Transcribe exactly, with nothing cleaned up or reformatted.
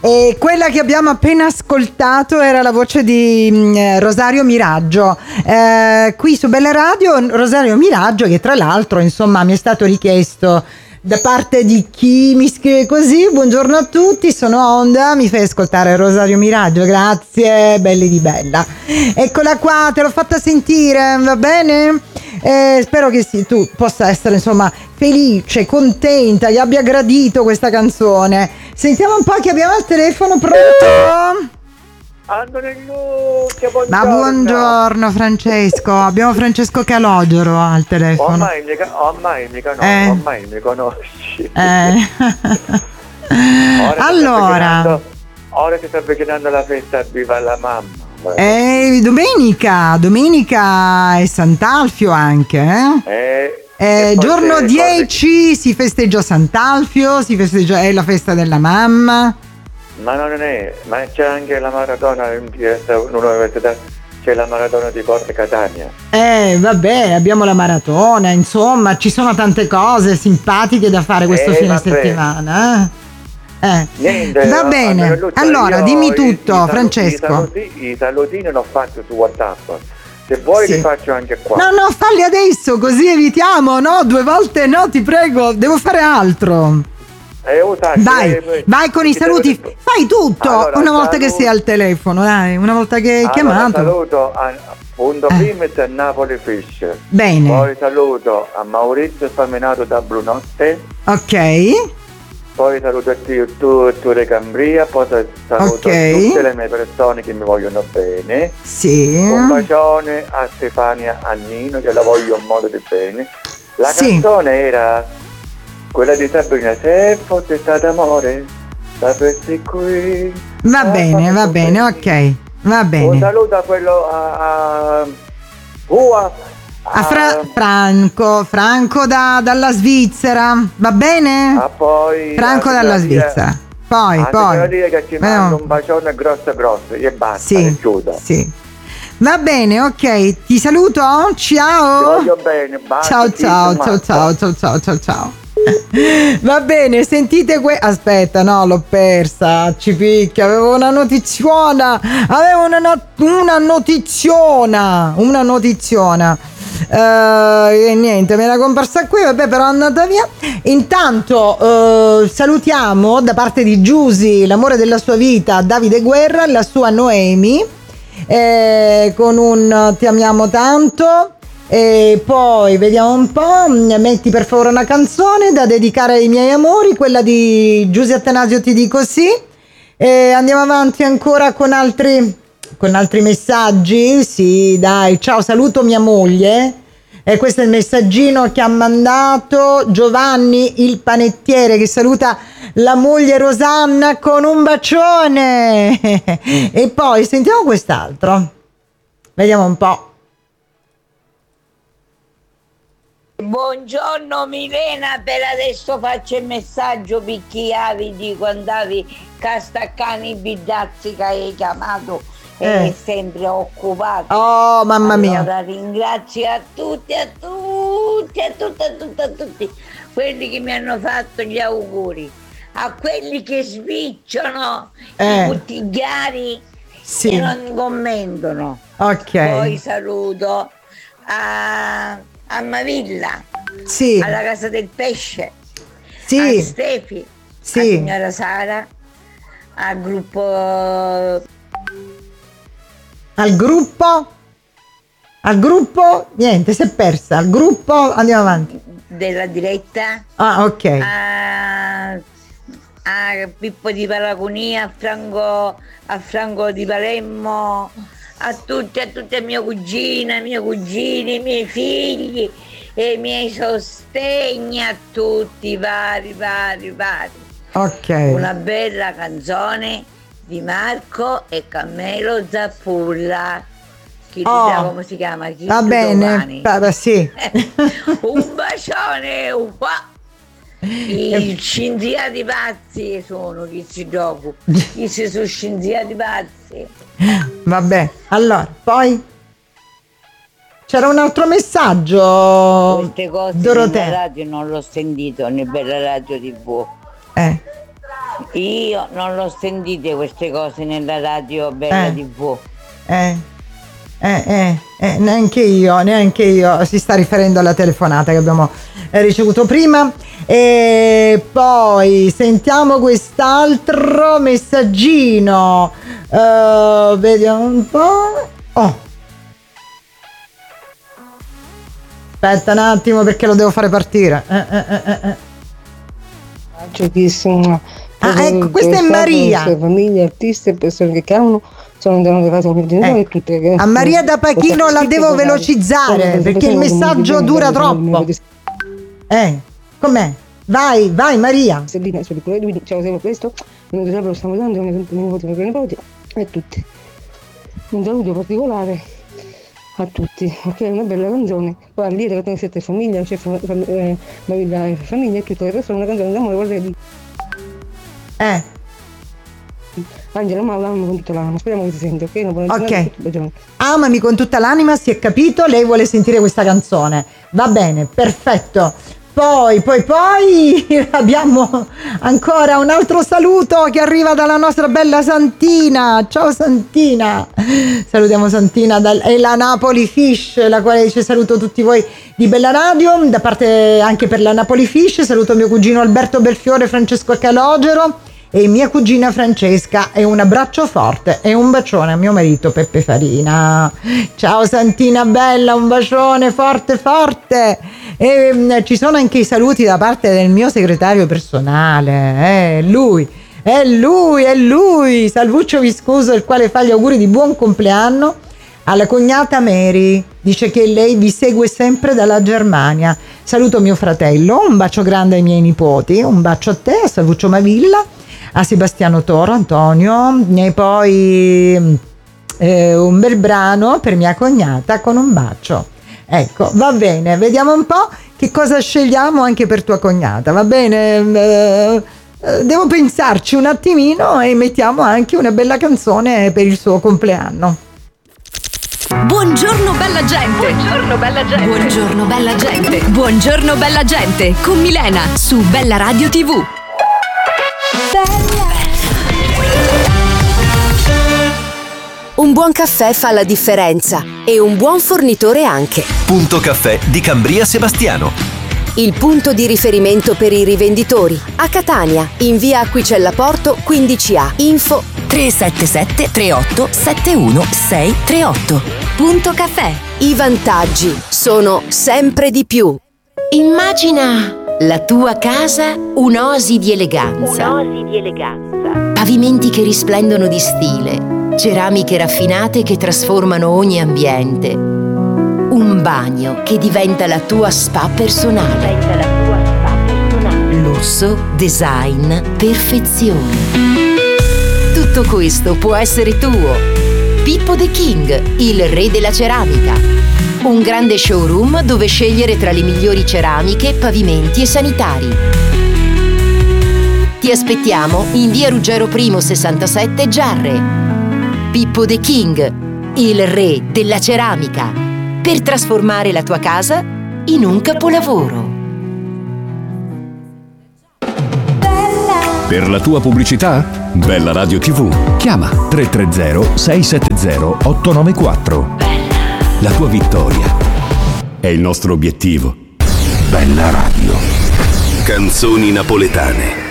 E quella che abbiamo appena ascoltato era la voce di mh, Rosario Miraggio, eh, qui su Bella Radio. Rosario Miraggio, che tra l'altro insomma mi è stato richiesto da parte di chi mi scrive così: buongiorno a tutti, sono Onda, mi fai ascoltare Rosario Miraggio? Grazie, belli di Bella. Eccola qua, te l'ho fatta sentire, va bene? Eh, spero che sì, tu possa essere insomma felice, contenta, che abbia gradito questa canzone. Sentiamo un po' chi abbiamo al telefono. Pronto? Antonello, buongiorno. Ma buongiorno Francesco, abbiamo Francesco Calogero al telefono. Ormai mi, ormai mi conosci, Eh. ormai mi conosci. Eh. Ora Allora, ora che sta avvicinando la festa Viva la Mamma. eh, domenica, domenica è Sant'Alfio anche, eh? Eh, Eh, e poi giorno se- dieci si festeggia Sant'Alfio, si festeggia, è la festa della mamma. Ma non è, ma c'è anche la maratona in un'università, c'è la maratona di Porta Catania. Eh, vabbè, abbiamo la maratona, insomma, ci sono tante cose simpatiche da fare questo Eh, fine vabbè. settimana. Eh? Eh. Niente, Va a- bene, Antonello, allora io dimmi i- tutto, i salu- Francesco. I salutini, i salutini l'ho fatto su WhatsApp. Se vuoi Sì. li faccio anche qua. No, no, falli adesso, così evitiamo, no? Due volte no, ti prego, devo fare altro. Eh, oh, sai, Vai, eh, vai con i ti saluti, devo- fai tutto Allora, una volta che saluto- sei al telefono, dai, una volta che hai Allora, chiamato. saluto a punto Eh. primis a Napoli Fish. Bene, Poi saluto a Maurizio Spaminato da Blunotte. ok, Poi saluto a te, tu, tu Cambria. Poi saluto Ok. tutte le mie persone che mi vogliono bene. sì, Un bacione a Stefania Annino, che la voglio un modo di bene. La Sì. canzone era quella di Sabrina: se fosse stato amore, sapessi qui. va Ah, bene, va fatto bene, così. ok, va Un bene. saluto a quello a, a, uh, a, A Fra- Franco, Franco da- dalla Svizzera, va bene? a poi Franco a dalla signoria- Svizzera, poi, a poi. signoria che ci Vediamo. manda un bacione grosso grosso e basta, Sì, e chiudo. sì. Va bene, ok, ti saluto, Ti ciao. voglio bene, basta. Ciao ti ciao ammazzo. ciao ciao ciao ciao ciao ciao. Va bene, sentite que- aspetta, no, l'ho persa, ci picchia, avevo una notiziona, avevo una, no- una notiziona, una notiziona. Eh, e niente, me era comparsa qui, vabbè, però è andata via. Intanto eh, salutiamo da parte di Giusy, l'amore della sua vita, Davide Guerra, la sua Noemi, eh, con un ti amiamo tanto. E poi vediamo un po', metti per favore una canzone da dedicare ai miei amori, quella di Giusy Attanasio, ti dico sì. E andiamo avanti ancora con altri con altri messaggi. Sì, dai, ciao, saluto mia moglie. E questo è il messaggino che ha mandato Giovanni il panettiere, che saluta la moglie Rosanna con un bacione. E poi sentiamo quest'altro, vediamo un po'. Buongiorno Milena, per adesso faccio il messaggio picchiavi di quando andavi Castaccani i Bidazzi che hai chiamato e Eh. è sempre occupato. Oh, mamma mia. Allora ringrazio a tutti, a tutti, a tutti, a tutti, a tutti quelli che mi hanno fatto gli auguri, a quelli che svicciano Eh. i bottigliari Sì. e non commentano. Ok. Poi saluto a, a Mavilla, Sì. alla Casa del Pesce, a Sì. Stefi, Sì. a signora Sara, al gruppo Al gruppo? Al gruppo? Niente, si è persa. Al gruppo, andiamo avanti. della diretta, Ah, ok. a, a Pippo di Paragonia, a Franco, a Franco di Palermo, a tutti, a tutte mie cugine, miei cugini, i miei figli e i miei sostegni, a tutti, vari, vari, vari. Ok. Una bella canzone di Marco e Carmelo Zappulla. Chi Oh. sa come si chiama? Chi Va tu bene. domani? Va- va- sì. Un bacione, un qua. I scienziati pazzi sono chi si gioco. Chi si sono scienziati pazzi. Vabbè. Allora, poi c'era un altro messaggio. Queste cose nella Dorotea. radio non l'ho sentito, né per la radio tivù. Eh. Io non l'ho sentite queste cose nella radio Bella Eh. tivù. Eh, eh, eh, eh, neanche io, neanche io. Si sta riferendo alla telefonata che abbiamo eh, ricevuto prima. E poi sentiamo quest'altro messaggino. Uh, vediamo un po'. Oh. Aspetta un attimo perché lo devo fare partire. Eh, eh, eh, eh. Giochissimo. Ah, ecco, questa è Maria. Famiglie, artisti e persone che chiamano sono andate a casa con i genitori e tutte le A Maria da Pachino la devo velocizzare perché il messaggio dura troppo. Eh, com'è? Vai, vai Maria. Sabina, ciao, sempre questo. Non lo stiamo dando, mi nipoti, mi nipoti e tutti. Un saluto particolare a tutti, ok? Una bella canzone. Poi a dire che siete famiglia, c'è famiglia e famiglia e tutte le persone, una canzone d'amore, guarda di. Eh. Angela, ma l'amo con tutta l'anima, speriamo che si sente, ok? Una Ok. Amami con tutta l'anima, si è capito, lei vuole sentire questa canzone. Va bene, perfetto. Poi, poi, poi abbiamo ancora un altro saluto che arriva dalla nostra bella Santina. Ciao Santina. Salutiamo Santina dal, e la Napoli Fish, la quale dice saluto tutti voi di Bella Radio, da parte anche per la Napoli Fish, saluto mio cugino Alberto Belfiore, Francesco Calogero e mia cugina Francesca e un abbraccio forte e un bacione a mio marito Peppe Farina. Ciao Santina bella, un bacione forte forte. E um, ci sono anche i saluti da parte del mio segretario personale, è lui, è lui, è lui, Salvuccio Viscoso, il quale fa gli auguri di buon compleanno alla cognata Mary, dice che lei vi segue sempre dalla Germania. Saluto mio fratello, un bacio grande ai miei nipoti, un bacio a te, a Salvuccio Mavilla, a Sebastiano Toro, Antonio, e poi eh, un bel brano per mia cognata con un bacio. Ecco, va bene, vediamo un po' che cosa scegliamo anche per tua cognata, va bene? Eh, devo pensarci un attimino e mettiamo anche una bella canzone per il suo compleanno. Buongiorno bella gente. Buongiorno bella gente. Buongiorno bella gente. Buongiorno bella gente con Milena su Bella Radio tivù. Un buon caffè fa la differenza e un buon fornitore anche. Punto Caffè di Cambria Sebastiano. Il punto di riferimento per i rivenditori. A Catania, in via Acquicella Porto quindici A. Info tre sette sette tre otto sette uno sei tre otto. Punto Caffè. I vantaggi sono sempre di più. Immagina la tua casa un'oasi di eleganza. Un'oasi di eleganza. Pavimenti che risplendono di stile. Ceramiche raffinate che trasformano ogni ambiente. Un bagno che diventa la tua spa personale. Diventa la tua spa personale. Lusso, design, perfezione. Tutto questo può essere tuo. Pippo The King, il re della ceramica. Un grande showroom dove scegliere tra le migliori ceramiche, pavimenti e sanitari. Ti aspettiamo in via Ruggero I sessantasette Giarre. Pippo The King, il re della ceramica, per trasformare la tua casa in un capolavoro. Per la tua pubblicità? Bella Radio tivù. Chiama tre tre zero sei sette zero otto nove quattro. La tua vittoria è il nostro obiettivo. Bella Radio. Canzoni napoletane.